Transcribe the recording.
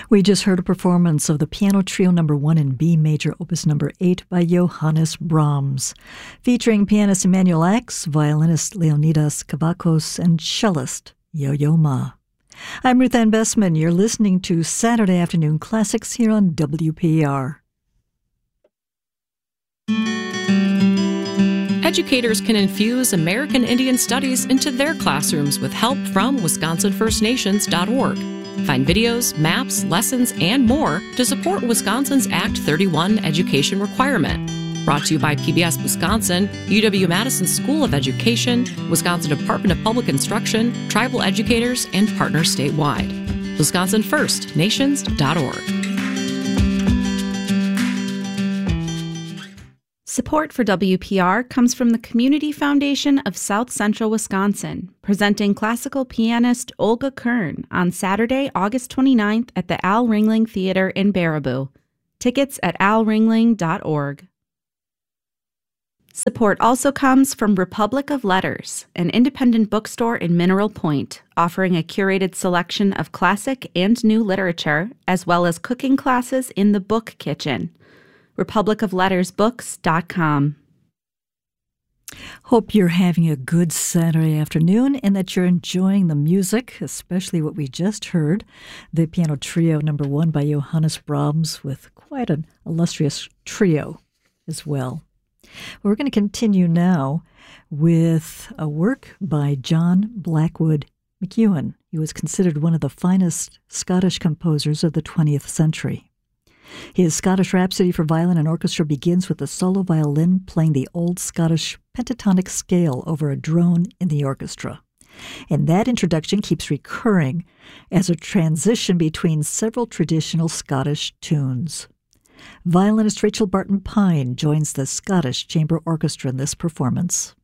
We just heard a performance of the Piano Trio No. 1 in B Major, Opus No. 8 by Johannes Brahms, featuring pianist Emanuel Ax, violinist Leonidas Kavakos, and cellist Yo-Yo Ma. I'm Ruth Ann Bessman. You're listening to Saturday Afternoon Classics here on WPR. Educators can infuse American Indian Studies into their classrooms with help from WisconsinFirstNations.org. Find videos, maps, lessons, and more to support Wisconsin's Act 31 education requirement. Brought to you by PBS Wisconsin, UW-Madison School of Education, Wisconsin Department of Public Instruction, tribal educators, and partners statewide. WisconsinFirstNations.org. Support for WPR comes from the Community Foundation of South Central Wisconsin, presenting classical pianist Olga Kern on Saturday, August 29th at the Al Ringling Theater in Baraboo. Tickets at alringling.org. Support also comes from Republic of Letters, an independent bookstore in Mineral Point, offering a curated selection of classic and new literature, as well as cooking classes in the Book Kitchen. republicoflettersbooks.com. Hope you're having a good Saturday afternoon and that you're enjoying the music, especially what we just heard, the Piano Trio No. 1 by Johannes Brahms, with quite an illustrious trio as well. We're going to continue now with a work by John Blackwood McEwen. He was considered one of the finest Scottish composers of the 20th century. His Scottish Rhapsody for Violin and Orchestra begins with a solo violin playing the old Scottish pentatonic scale over a drone in the orchestra. And that introduction keeps recurring as a transition between several traditional Scottish tunes. Violinist Rachel Barton Pine joins the Scottish Chamber Orchestra in this performance.